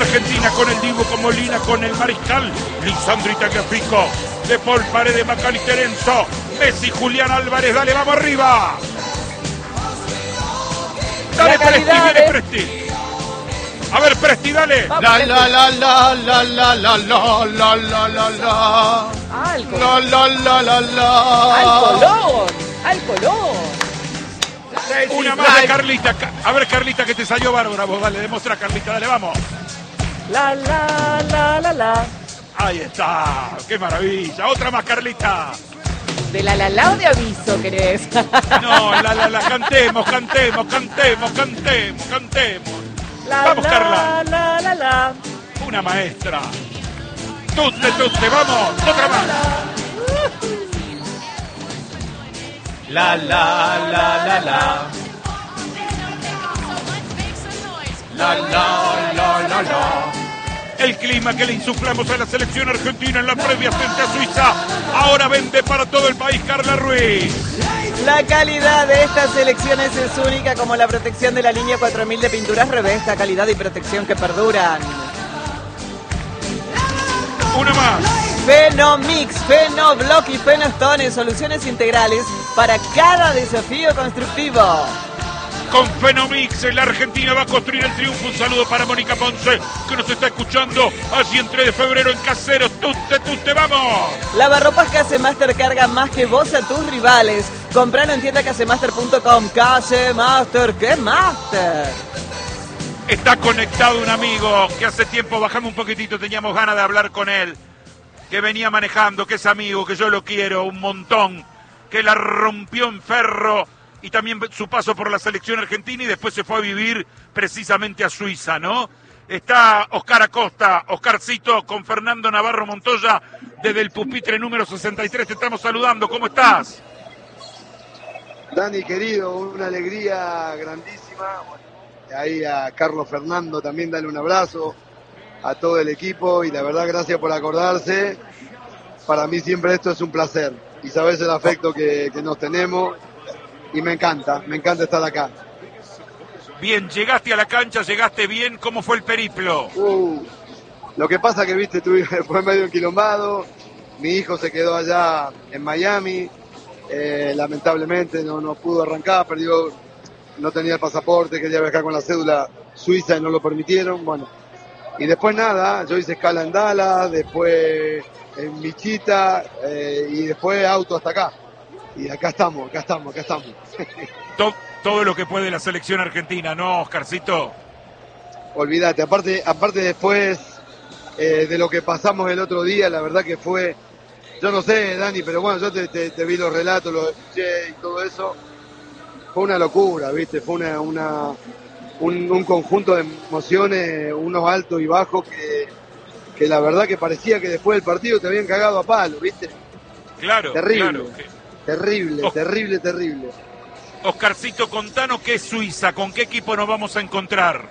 Argentina con el Dibu, con Molina, con el Mariscal, Lisandro y Tagliafico, De Paul, Paredes, McAllister, Enzo, Messi, Julián Álvarez, dale, vamos arriba. Dale, Presti, viene Presti. A ver, Presti, dale. La la la la la la la la la la la la. Al La la la la color. la. Al color. Una más de Carlita. A ver, Carlita, que te salió bárbara vos. Dale, demuestra, Carlita, dale, vamos. La la la la la. Ahí está. Qué maravilla. Otra más, Carlita. De la o de aviso querés. No, la, cantemos. Vamos, Carla. La. Una maestra. Tutte, vamos. Otra más. La la la la la. La la la la la. El clima que le insuflamos a la selección argentina en la previa frente a Suiza. Ahora vende para todo el país Carla Ruiz. La calidad de estas selecciones es única, como la protección de la línea 4000 de pinturas Revesta, calidad y protección que perduran. Una más. Fenomix, Fenoblock y Fenostone, soluciones integrales para cada desafío constructivo. Con Fenomix, la Argentina va a construir el triunfo. Un saludo para Mónica Ponce, que nos está escuchando allí en 3 de febrero en Caseros. Tutte, vamos. Lavarropas Casemaster carga más que vos a tus rivales. Compralo en tiendacasemaster.com. Casemaster, ¿qué master? Está conectado un amigo que hace tiempo bajamos un poquitito, teníamos ganas de hablar con él. Que venía manejando, que es amigo, que yo lo quiero un montón. Que la rompió en Ferro. Y también su paso por la selección argentina y después se fue a vivir precisamente a Suiza, ¿no? Está Oscar Acosta, Oscarcito, con Fernando Navarro Montoya, desde el pupitre número 63. Te estamos saludando, ¿cómo estás? Dani, querido, una alegría grandísima. Ahí a Carlos Fernando también dale un abrazo, a todo el equipo, y la verdad, gracias por acordarse. Para mí siempre esto es un placer, y sabes el afecto que nos tenemos. Y me encanta estar acá. Bien, llegaste a la cancha, llegaste bien, ¿cómo fue el periplo? Lo que pasa que, viste, fue medio enquilombado, mi hijo se quedó allá en Miami, lamentablemente no pudo arrancar, perdió, no tenía el pasaporte, quería viajar con la cédula suiza y no lo permitieron, bueno. Y después nada, yo hice escala en Dallas, después en Wichita, y después auto hasta acá. Y acá estamos. Todo lo que puede la selección argentina, ¿no, Oscarcito? Olvídate, aparte después de lo que pasamos el otro día, la verdad que fue, yo no sé, Dani, pero bueno, yo te vi los relatos, los escuché y todo eso, fue una locura, ¿viste? Fue un conjunto de emociones, unos altos y bajos que la verdad que parecía que después del partido te habían cagado a palo, ¿viste? Claro, terrible. Claro. Terrible. Oscarcito, contanos qué es Suiza, ¿con qué equipo nos vamos a encontrar?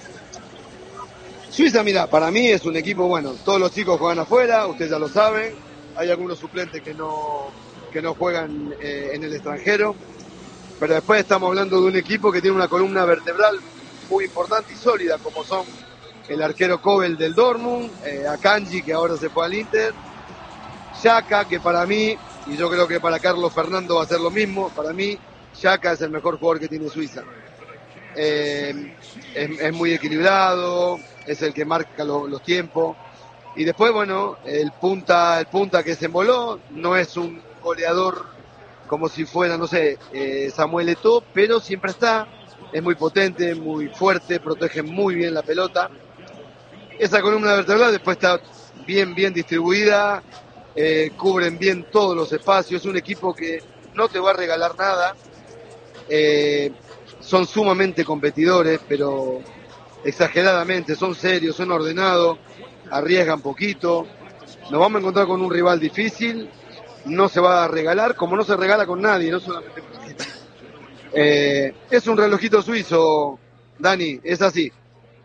Suiza, mira, para mí es un equipo, bueno, todos los chicos juegan afuera, ustedes ya lo saben, hay algunos suplentes que no juegan en el extranjero, pero después estamos hablando de un equipo que tiene una columna vertebral muy importante y sólida, como son el arquero Kobel del Dortmund, Akanji, que ahora se fue al Inter, Xhaka, que para mí, y yo creo que para Carlos Fernando va a ser lo mismo, para mí Xhaka es el mejor jugador que tiene Suiza. Es muy equilibrado, es el que marca los tiempos. Y después, bueno, el punta que se emboló, no es un goleador como si fuera, no sé, Samuel Eto'o, pero siempre está, es muy potente, muy fuerte, protege muy bien la pelota. Esa columna vertebral después está bien distribuida, cubren bien todos los espacios, es un equipo que no te va a regalar nada, son sumamente competidores, pero exageradamente, son serios, son ordenados, arriesgan poquito, nos vamos a encontrar con un rival difícil, no se va a regalar, como no se regala con nadie, no solamente con Argentina. Es un relojito suizo, Dani, es así.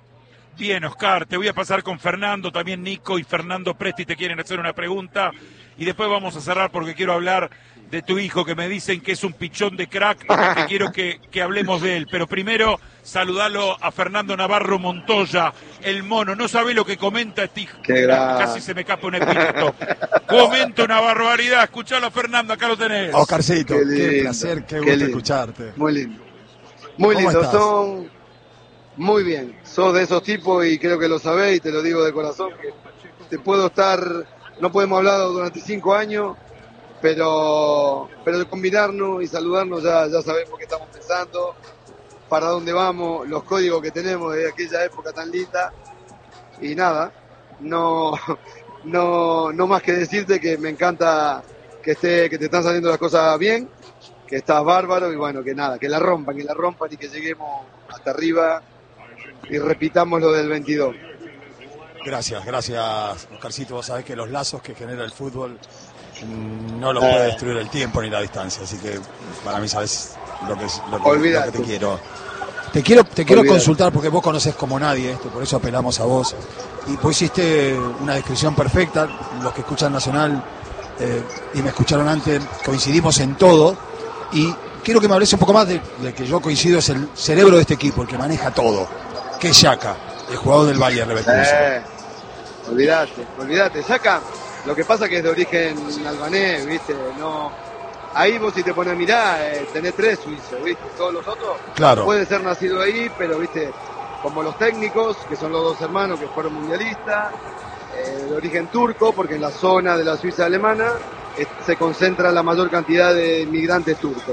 Bien, Oscar, te voy a pasar con Fernando, también Nico y Fernando Presti te quieren hacer una pregunta. y después vamos a cerrar porque quiero hablar de tu hijo, que me dicen que es un pichón de crack, que quiero que hablemos de él. Pero primero, saludalo a Fernando Navarro Montoya, el mono. No sabe lo que comenta este hijo. Casi se me escapa un epíteto. Comenta una barbaridad. Escuchalo, Fernando, acá lo tenés. Oscarcito, qué placer, qué gusto escucharte. Muy lindo. Muy lindo, son muy bien. Sos de esos tipos y creo que lo sabés y te lo digo de corazón. Que te puedo estar, no podemos hablar durante 5 años, pero de combinarnos y saludarnos ya sabemos qué estamos pensando, para dónde vamos, los códigos que tenemos de aquella época tan linda. Y nada, no más que decirte que me encanta que te están saliendo las cosas bien, que estás bárbaro y bueno, que nada, que la rompan y que lleguemos hasta arriba y repitamos lo del 22. Gracias, Oscarcito. Vos sabés que los lazos que genera el fútbol no los puede destruir el tiempo ni la distancia, así que para mí sabés lo que te quiero. Te quiero consultar porque vos conocés como nadie esto, por eso apelamos a vos. Y vos hiciste una descripción perfecta, los que escuchan Nacional y me escucharon antes, coincidimos en todo. Y quiero que me hables un poco más de que yo coincido, es el cerebro de este equipo, el que maneja todo, que es Xhaka, el jugador del Bayer Leverkusen. Olvídate, Xhaka, lo que pasa que es de origen albanés, ¿viste? No, ahí vos si te pones a mirar, tenés 3 suizos, ¿viste? Todos los otros, claro, puede ser nacido ahí, pero, ¿viste? Como los técnicos, que son los 2 hermanos que fueron mundialistas, de origen turco, porque en la zona de la Suiza alemana se concentra la mayor cantidad de inmigrantes turcos.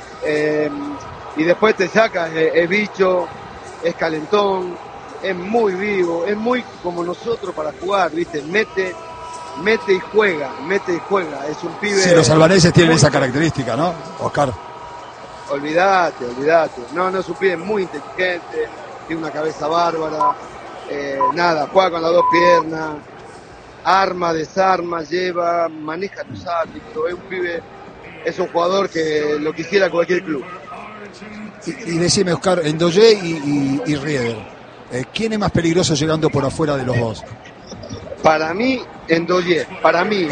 Y después te saca, es bicho, es calentón, es muy vivo, es muy como nosotros para jugar, ¿viste? Mete y juega, es un pibe... Sí, los albaneses tienen esa característica, ¿no, Oscar? Olvídate, no, es un pibe muy inteligente, tiene una cabeza bárbara, juega con las 2 piernas, arma, desarma, maneja los árbitros, es un pibe, es un jugador que lo quisiera cualquier club. Y decime, Oscar, Ndoye y Rieder, ¿quién es más peligroso llegando por afuera de los dos? Para mí, Ndoye, para mí.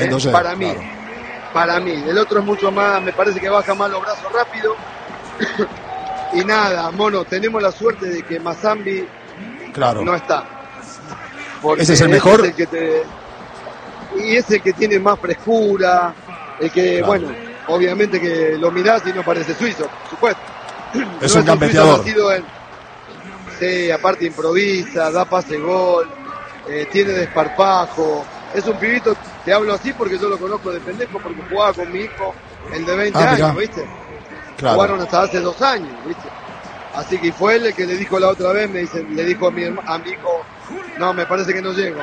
El otro es mucho más, me parece que baja más los brazos rápido. Y nada, mono, tenemos la suerte de que Mazambi no está. ¿Ese es el mejor? Y es el que tiene más frescura, el que, bueno, obviamente que lo mirás y no parece suizo, por supuesto. Es un gambeteador. Sí, aparte improvisa, da pase gol, tiene desparpajo. Es un pibito, te hablo así porque yo lo conozco de pendejo, porque jugaba con mi hijo, el de 20 años, ¿viste? Claro. Jugaron hasta hace 2 años, ¿viste? Así que fue él el que le dijo la otra vez, le dijo a mi hijo, no, me parece que no llego,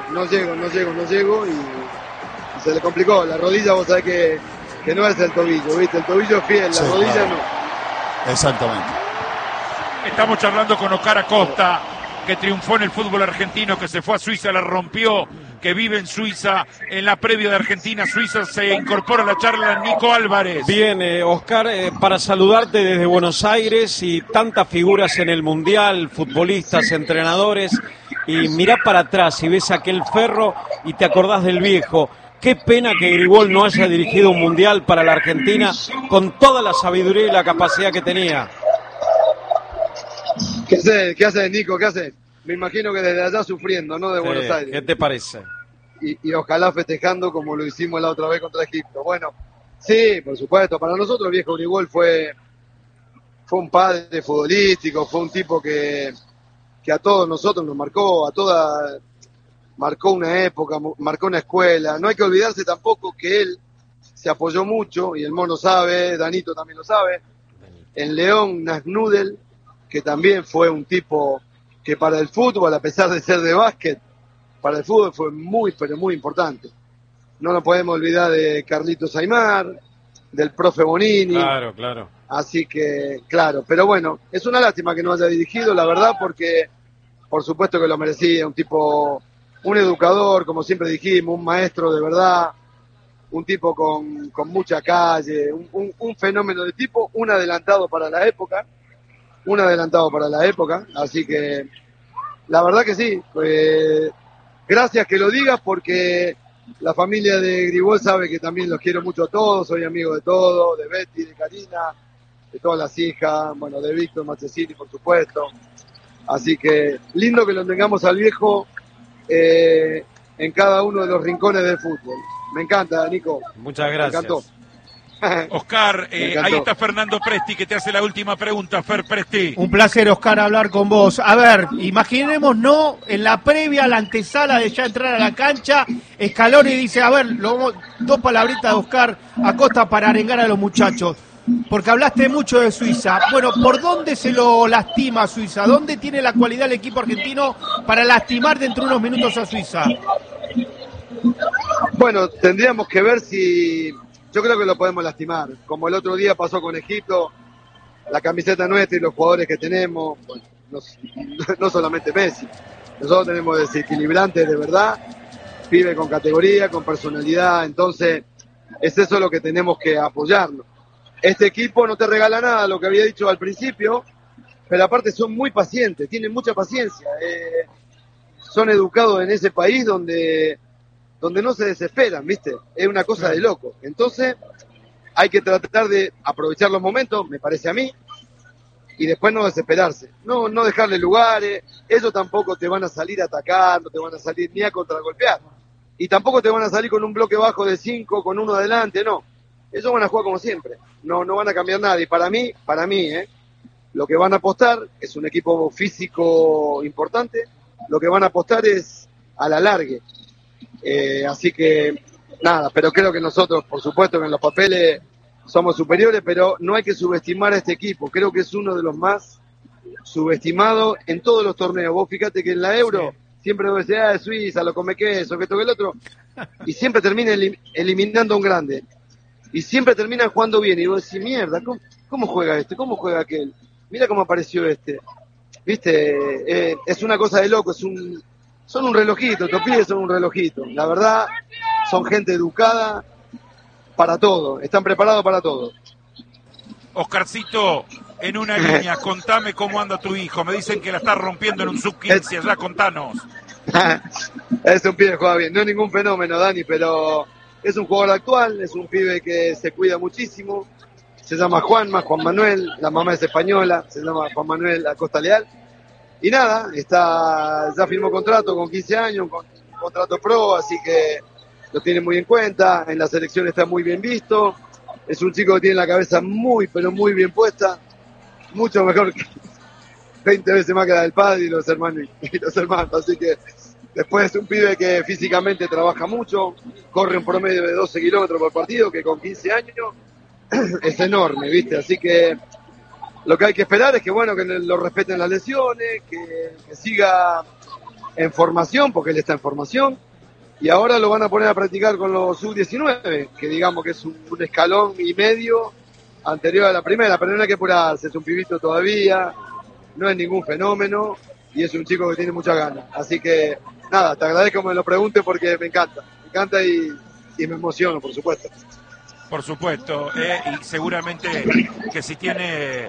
y se le complicó. La rodilla, vos sabés que no es el tobillo, ¿viste? El tobillo es fiel, la rodilla no. Exactamente. Estamos charlando con Oscar Acosta, que triunfó en el fútbol argentino, que se fue a Suiza, la rompió, que vive en Suiza. En la previa de Argentina-Suiza se incorpora a la charla Nico Álvarez. Bien, Oscar, para saludarte desde Buenos Aires y tantas figuras en el Mundial, futbolistas, entrenadores, y mirá para atrás y ves aquel Ferro y te acordás del viejo. Qué pena que Grigol no haya dirigido un Mundial para la Argentina con toda la sabiduría y la capacidad que tenía. ¿Qué haces, Nico? ¿Qué haces? Me imagino que desde allá sufriendo, ¿no? De Buenos Aires. ¿Qué te parece? Y ojalá festejando como lo hicimos la otra vez contra Egipto. Bueno, sí, por supuesto. Para nosotros, viejo Grigol fue un padre futbolístico, fue un tipo que a todos nosotros nos marcó, marcó una época, marcó una escuela. No hay que olvidarse tampoco que él se apoyó mucho, y el mono sabe, Danito también lo sabe, en León Nasnudel, que también fue un tipo que para el fútbol, a pesar de ser de básquet, para el fútbol fue muy, pero muy importante. No nos podemos olvidar de Carlitos Aymar, del profe Bonini. Claro. Así que, claro, pero bueno, es una lástima que no haya dirigido, la verdad, porque por supuesto que lo merecía, un tipo, un educador, como siempre dijimos, un maestro de verdad, un tipo con mucha calle, un fenómeno de tipo, un adelantado para la época, así que la verdad que sí, gracias que lo digas porque La familia de Gribol sabe que también los quiero mucho a todos, soy amigo de todos, de Betty, de Karina, de todas las hijas, bueno, de Víctor Marchesini, por supuesto. Así que lindo que lo tengamos al viejo en cada uno de los rincones del fútbol. Me encanta, Nico. Muchas gracias. Me encantó. Oscar, ahí está Fernando Presti que te hace la última pregunta. Fer Presti. Un placer, Oscar, hablar con vos. A ver, imaginémonos en la previa, la antesala de ya entrar a la cancha, Scaloni dice, a ver, dos palabritas de Oscar Acosta para arengar a los muchachos. Porque hablaste mucho de Suiza. Bueno, ¿por dónde se lo lastima Suiza? ¿Dónde tiene la cualidad el equipo argentino para lastimar dentro de unos minutos a Suiza? Bueno, tendríamos que ver si... Yo creo que lo podemos lastimar. Como el otro día pasó con Egipto, la camiseta nuestra y los jugadores que tenemos, bueno, no solamente Messi. Nosotros tenemos desequilibrantes de verdad, pibe con categoría, con personalidad. Entonces, es eso lo que tenemos que apoyarnos. Este equipo no te regala nada, lo que había dicho al principio, pero aparte son muy pacientes, tienen mucha paciencia. Son educados en ese país donde no se desesperan, ¿viste? Es una cosa de loco. Entonces, hay que tratar de aprovechar los momentos, me parece a mí, y después no desesperarse. No dejarle lugares, ellos tampoco te van a salir a atacar, no te van a salir ni a contragolpear. Y tampoco te van a salir con un bloque bajo de 5, con uno adelante, no. Ellos van a jugar como siempre, no van a cambiar nada. Y para mí, lo que van a apostar es un equipo físico importante, lo que van a apostar es a la largue. Así que nada, pero creo que nosotros, por supuesto que en los papeles somos superiores, pero no hay que subestimar a este equipo. Creo que es uno de los más subestimados en todos los torneos. Vos fíjate que en la Euro siempre vos decís, Suiza, lo come queso, que esto, que el otro, y siempre termina eliminando a un grande. Y siempre terminan jugando bien. Y vos decís, mierda, ¿cómo juega este? ¿Cómo juega aquel? Mira cómo apareció este. ¿Viste? Es una cosa de loco, son un relojito, estos pibes son un relojito. La verdad, son gente educada para todo, están preparados para todo. Oscarcito, en una línea, contame cómo anda tu hijo. Me dicen que la está rompiendo en un sub-15, allá contanos. Es un pibe que juega bien, no es ningún fenómeno, Dani, pero es un jugador actual, es un pibe que se cuida muchísimo. Se llama Juan Manuel, la mamá es española, se llama Juan Manuel Acosta Leal. Y nada, ya firmó contrato con 15 años, con contrato pro, así que lo tiene muy en cuenta. En la selección está muy bien visto. Es un chico que tiene la cabeza muy, pero muy bien puesta. Mucho mejor, 20 veces más que la del padre y los hermanos. Así que después es un pibe que físicamente trabaja mucho, corre un promedio de 12 kilómetros por partido, que con 15 años es enorme, ¿viste? Así que lo que hay que esperar es que, bueno, que lo respeten las lesiones, que siga en formación, porque él está en formación, y ahora lo van a poner a practicar con los sub-19, que digamos que es un escalón y medio anterior a la primera, pero no hay que apurarse, es un pibito todavía, no es ningún fenómeno, y es un chico que tiene muchas ganas. Así que, nada, te agradezco que me lo preguntes porque me encanta y me emociono, por supuesto. Por supuesto, y seguramente que si tiene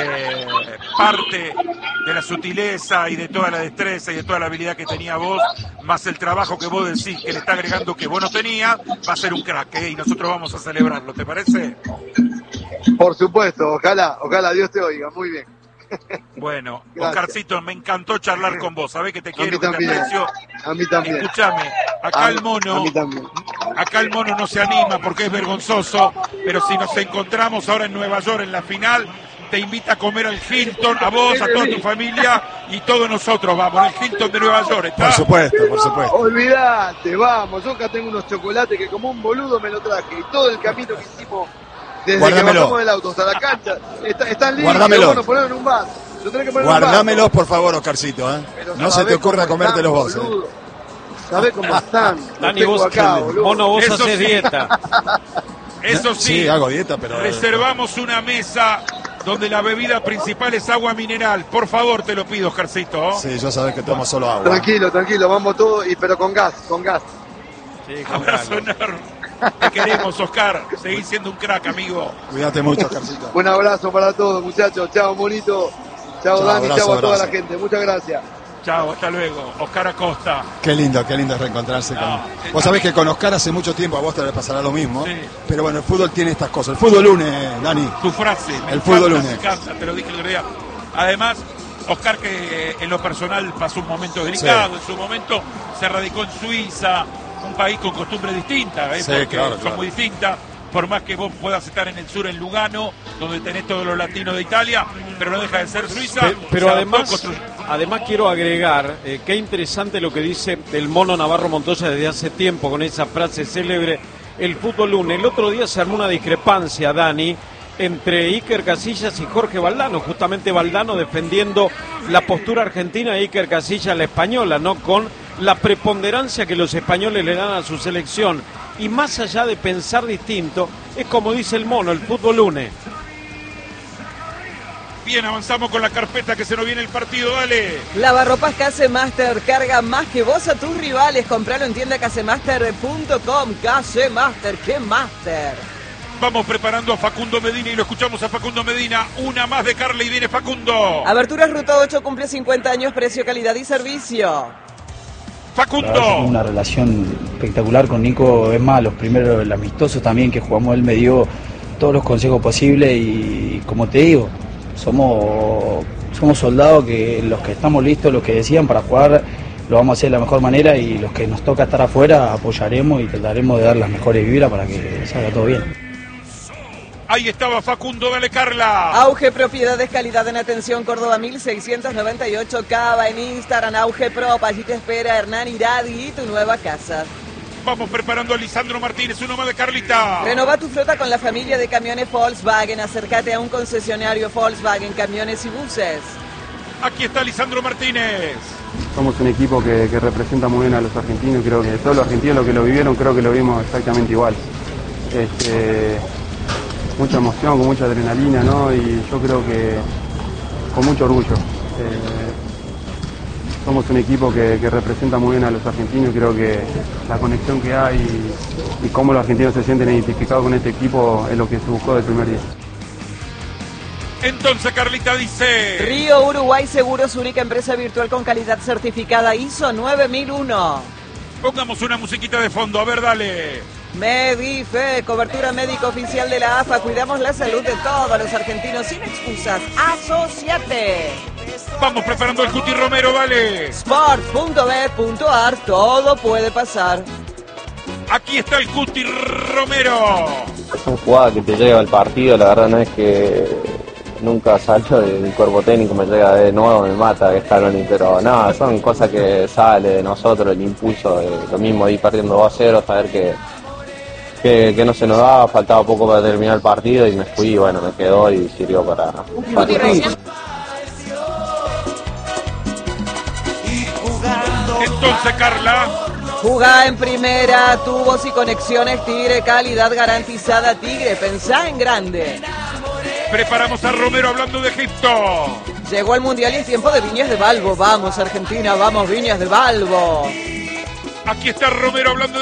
parte de la sutileza y de toda la destreza y de toda la habilidad que tenía vos, más el trabajo que vos decís que le está agregando que vos no tenías, va a ser un crack, y nosotros vamos a celebrarlo, ¿te parece? Por supuesto, ojalá Dios te oiga, muy bien. Bueno, Oscarcito, me encantó charlar con vos, sabés que te quiero, que te aprecio. A mí también. Escúchame, acá el mono no se anima porque es vergonzoso, pero si nos encontramos ahora en Nueva York en la final, te invita a comer al Hilton, a vos, a toda tu familia y todos nosotros vamos, al Hilton de Nueva York, ¿está? Por supuesto. Olvídate, vamos, yo acá tengo unos chocolates que como un boludo me lo traje y todo el camino que hicimos desde que bajamos del auto hasta la cancha, están listos, bueno, ponerlo en un vaso. Guardámelos, por favor, Oscarcito, no se te ocurra comértelos vos, ¿Sabés cómo están? Dani, vos acá, mono, vos haces dieta. Eso sí, hago dieta, pero reservamos una mesa donde la bebida principal es agua mineral. Por favor, te lo pido, Oscarcito. Sí, ya sabés que tomo solo agua. Tranquilo, vamos todos, pero con gas. Sí, abrazo enorme. Te queremos, Oscar. Seguís siendo un crack, amigo. Cuídate mucho, Oscarcito. Un abrazo para todos, muchachos. Chao, bonito. Chao, Dani. Chao a toda la gente. Muchas gracias. Chao, hasta luego. Oscar Acosta. Qué lindo reencontrarse con... Vos sabés que con Oscar hace mucho tiempo, a vos te le pasará lo mismo, sí. Pero bueno, el fútbol tiene estas cosas. El fútbol une, Dani. Tu frase, el fútbol une. Me encanta, te lo dije el otro día. Además, Oscar, que en lo personal pasó un momento delicado, sí. En su momento se radicó en Suiza, un país con costumbres distintas, sí, porque claro, son muy distintas. Por más que vos puedas estar en el sur, en Lugano, donde tenés todos los latinos de Italia, pero no deja de ser Suiza. Pero además quiero agregar, qué interesante lo que dice el Mono Navarro Montoya desde hace tiempo con esa frase célebre, el fútbol une. El otro día se armó una discrepancia, Dani, entre Iker Casillas y Jorge Valdano, justamente Valdano defendiendo la postura argentina e Iker Casillas la española, ¿no? Con la preponderancia que los españoles le dan a su selección. Y más allá de pensar distinto, es como dice el Mono, el fútbol une. Bien, avanzamos con la carpeta que se nos viene el partido, dale. Lavarropas Casemaster, carga más que vos a tus rivales. Compralo en tienda casemaster.com. Casemaster, ¿qué master? Vamos preparando a Facundo Medina y lo escuchamos a Facundo Medina. Una más de Carla y viene Facundo. Aberturas Ruta 8 cumple 50 años, precio, calidad y servicio. Facundo. Una relación espectacular con Nico. Es más, los primeros, el amistoso también que jugamos, él me dio todos los consejos posibles y como te digo, somos soldados que los que estamos listos, los que decían para jugar, lo vamos a hacer de la mejor manera y los que nos toca estar afuera apoyaremos y trataremos de dar las mejores vibras para que salga todo bien. Ahí estaba Facundo, dale Carla. Auge Propiedades, calidad en atención, Córdoba 1698, Cava en Instagram, Auge Prop, allí te espera Hernán Iradi y tu nueva casa. Vamos preparando a Lisandro Martínez, uno más de Carlita. Renova tu flota con la familia de camiones Volkswagen, acércate a un concesionario Volkswagen, camiones y buses. Aquí está Lisandro Martínez. Somos un equipo que representa muy bien a los argentinos, creo que todos los argentinos lo que lo vivieron, creo que lo vimos exactamente igual. Mucha emoción, con mucha adrenalina, ¿no? Y yo creo que con mucho orgullo. Somos un equipo que representa muy bien a los argentinos, creo que la conexión que hay y cómo los argentinos se sienten identificados con este equipo es lo que se buscó del primer día. Entonces Carlita dice... Río Uruguay Seguros, única empresa virtual con calidad certificada ISO 9001. Pongamos una musiquita de fondo, a ver, dale. Medife, cobertura médica oficial de la AFA. Cuidamos la salud de todos los argentinos sin excusas. Asociate. Vamos preparando el Cuti Romero, dale. Sport.bet.ar, todo puede pasar. Aquí está el Cuti Romero. Son jugadas que te lleva al partido, la verdad no es que nunca salgo del cuerpo técnico, me llega de nuevo, me mata Scaloni, pero nada, son cosas que sale de nosotros, el impulso, lo mismo ir perdiendo 2-0, saber que no se nos daba, faltaba poco para terminar el partido y me fui, bueno, me quedó y sirvió para Entonces, Carla. Jugá en primera, tubos y conexiones Tigre, calidad garantizada Tigre, pensá en grande. Preparamos a Romero hablando de Egipto. Llegó el Mundial y es tiempo de Viñas de Balbo. Vamos Argentina, vamos Viñas de Balbo. Aquí está Romero hablando de